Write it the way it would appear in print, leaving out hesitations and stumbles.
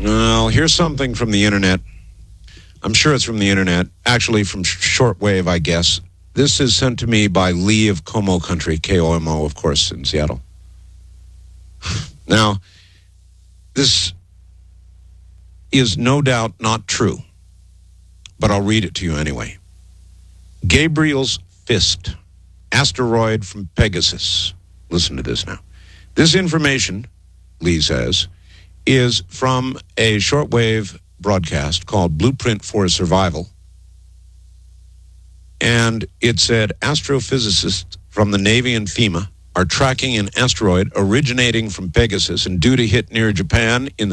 Well, here's something from the internet. I'm sure it's from the internet. Actually, from shortwave, I guess. This is sent to me by Lee of Como Country, KOMO, of course, in Seattle. Now, this is no doubt not true, but I'll read it to you anyway. Gabriel's Fist, asteroid from Pegasus. Listen to this now. This information, Lee says, is from a shortwave broadcast called Blueprint for Survival. And it said astrophysicists from the Navy and FEMA are tracking an asteroid originating from Pegasus and due to hit near Japan in the